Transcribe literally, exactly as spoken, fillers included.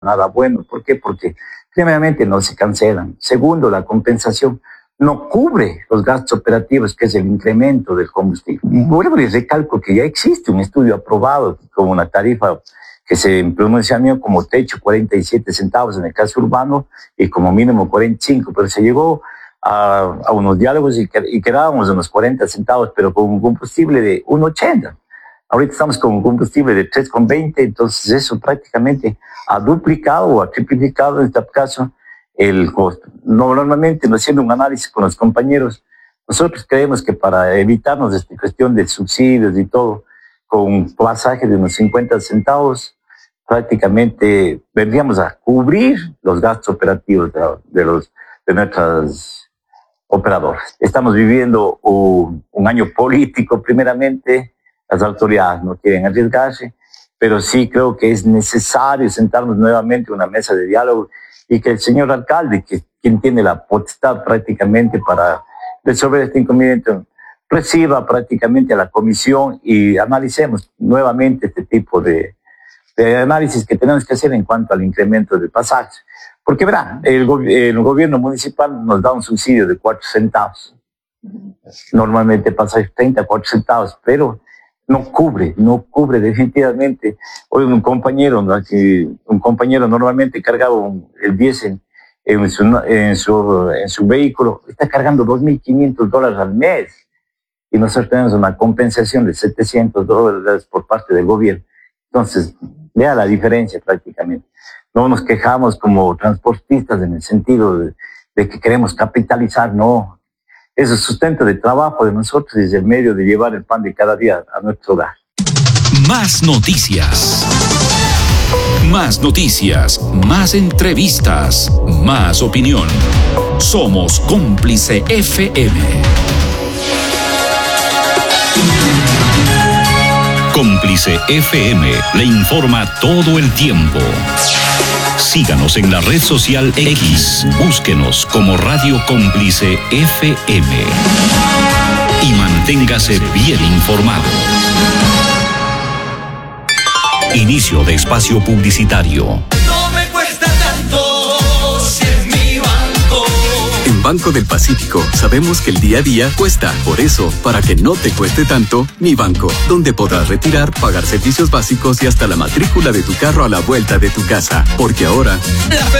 nada bueno. ¿Por qué? Porque primeramente no se cancelan. Segundo, la compensación no cubre los gastos operativos, que es el incremento del combustible. Vuelvo y recalco que ya existe un estudio aprobado con una tarifa que se pronuncia como techo cuarenta y siete centavos en el caso urbano y como mínimo cuarenta y cinco, pero se llegó a, a unos diálogos y, y quedábamos en los cuarenta centavos, pero con un combustible de uno ochenta. Ahorita estamos con un combustible de tres con veinte, entonces eso prácticamente ha duplicado o ha triplicado en este caso el costo. Normalmente, no haciendo un análisis con los compañeros, nosotros creemos que para evitarnos esta cuestión de subsidios y todo, con un pasaje de unos cincuenta centavos, prácticamente vendríamos a cubrir los gastos operativos de, de, los, de nuestras operadoras. Estamos viviendo un, un año político, primeramente, las autoridades no quieren arriesgarse, pero sí creo que es necesario sentarnos nuevamente en una mesa de diálogo y que el señor alcalde, que quien tiene la potestad prácticamente para resolver este inconveniente, reciba prácticamente a la comisión y analicemos nuevamente este tipo de, de análisis que tenemos que hacer en cuanto al incremento de pasajes. Porque verá, el, go el gobierno municipal nos da un subsidio de cuatro centavos. Normalmente pasajes treinta, cuatro centavos, pero no cubre, no cubre definitivamente. Hoy un compañero, ¿no? un compañero normalmente cargaba un, el diésel en su, en, su, en su vehículo, está cargando dos mil quinientos dólares al mes. Y nosotros tenemos una compensación de setecientos dólares por parte del gobierno. Entonces, vea la diferencia prácticamente. No nos quejamos como transportistas en el sentido de, de que queremos capitalizar, no. Es el sustento de trabajo de nosotros y es el medio de llevar el pan de cada día a nuestro hogar. Más noticias. Más noticias, más entrevistas, más opinión. Somos Cómplice F M. Cómplice F M le informa todo el tiempo. Síganos en la red social X, búsquenos como Radio Cómplice F M y manténgase bien informado. Inicio de espacio publicitario. No me cuesta tanto si es mi banco. En Banco del Pacífico sabemos que el día a día cuesta. Por eso, para que no te cueste tanto, Mi Banco, donde podrás retirar, pagar servicios básicos y hasta la matrícula de tu carro a la vuelta de tu casa. Porque ahora... La